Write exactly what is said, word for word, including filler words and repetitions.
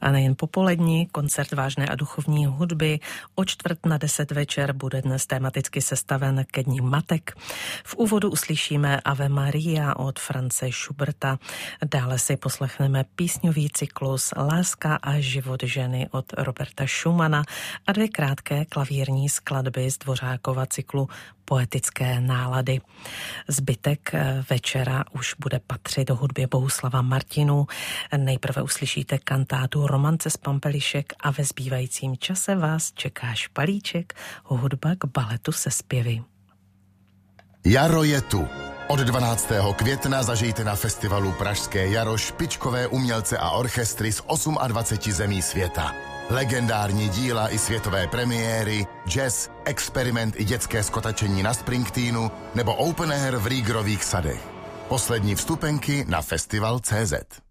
A nejen popolední, koncert vážné a duchovní hudby o čtvrt na deset večer bude dnes tematicky sestaven ke dní matek. V úvodu uslyšíme Ave Maria od France Schuberta. Dále si poslechneme písňový cyklus Láska a život ženy od Roberta Schumana a dvě krátké klavírní skladby z Dvořákova cyklu Poetické nálady. Zbytek večera už bude patřit do hudbě Bohuslava Martinů. Nejprve uslyšíte kantátu Romance z Pampelišek a ve zbývajícím čase vás čeká špalíček, hudba k baletu se zpěvy. Jaro je tu. Od dvanáctého května zažijte na festivalu Pražské jaro špičkové umělce a orchestry z dvaceti osmi zemí světa. Legendární díla i světové premiéry, jazz, experiment i dětské skotačení na Springsteenu nebo open air v Riegerových sadech. Poslední vstupenky na festival tečka cé zet.